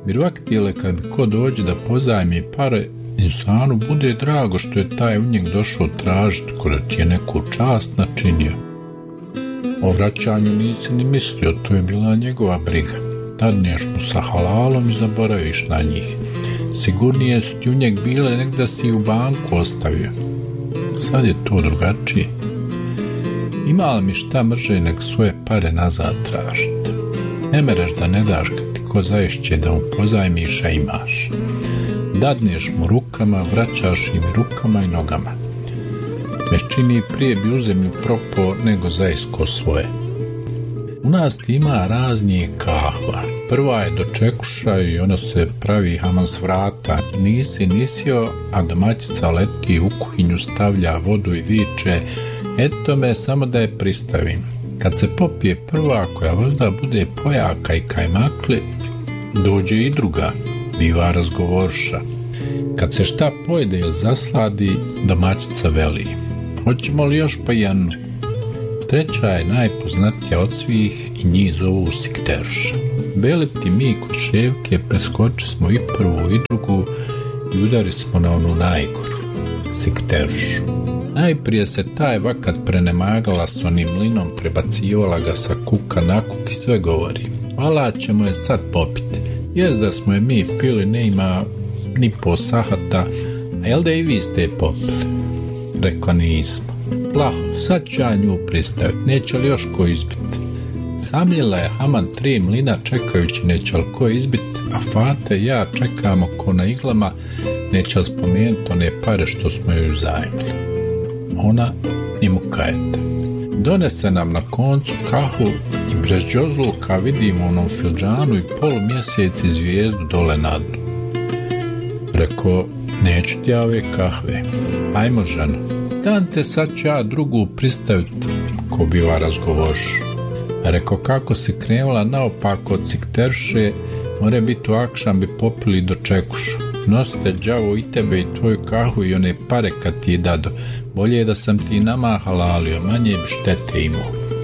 Mirvaktile kad ko dođe da pozajmi pare, insanu bude drago što je taj u njeg došao tražiti ko da ti je neku čast načinio. O vraćanju nisi ni mislio, to je bila njegova briga. Dadneš mu sa halalom i zaboraviš na njih. Sigurnije su ti u njeg bile nek da si u banku ostavio. Sad je to drugačije. Ima li mi šta mrže nek svoje pare nazad tražiti? Ne mereš da ne daš kad ti ko zaišće da mu pozajmiš, a imaš. Dadneš mu rukama, vraćaš im rukama i nogama. Meščini prije bi u zemlju propao nego zaisko svoje. U nas ima raznije kahva. Prva je dočekuša i ona se pravi haman s vrata. Nisi nisio, a domaćica leti u kuhinju, stavlja vodu i viče: eto me, samo da je pristavim. Kad se popije prva, koja vozda bude pojaka i kajmakli, dođe i druga, biva razgovorša. Kad se šta pojede ili zasladi, domaćica veli: hoćemo li još pa jednu? Treća je najpoznatija od svih i njih zovu sikterša. Beliti mi kod ševke preskoči smo i prvu i drugu i udari smo na onu najgoru, sikteršu. Najprije se taj vakat prenemagala s onim mlinom, prebacivala ga sa kuka na kuk i sve govori: vala ćemo je sad popiti. Jest da smo je mi pili, ne ima ni po sahata, a jel da i vi ste je popili? Rekao: nismo. Plaho, sad ću ja nju pristaviti, neće li još ko izbiti? Samljela je haman 3 mlina čekajući neće li ko izbiti, a Fate i ja čekamo ko na iglama neće li spomenuti one pare što smo joj uzajmili. Ona i mukajete. Donese nam na koncu kahu i bez džozluka vidimo u onom filđanu i polumjesec i zvijezdu dole na dnu. Rekao: neću ti ja ove kahve. Ajmo, ženo. Dan te sad ću ja drugu pristaviti, ko biva razgovorš. Rekao: kako si krenula naopako od sikterše, more biti u akšam bi popili do čekušu. Nosite đavo i tebe i tvoju kahu i one pare kad ti je dado. Bolje je da sam ti nama halalio, manje bi štete imao.